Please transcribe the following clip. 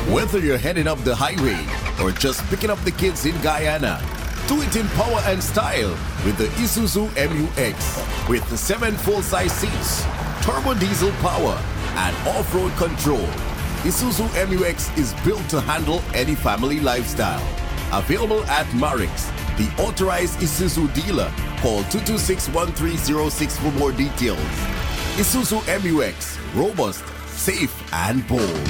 Whether you're heading up the highway or just picking up the kids in Guyana, do it in power and style with the Isuzu MU-X. With the 7 full-size seats, turbo diesel power, and off-road control, Isuzu MU-X is built to handle any family lifestyle. Available at Marix, the authorized Isuzu dealer. Call 226-1306 for more details. Isuzu MU-X, robust, safe, and bold.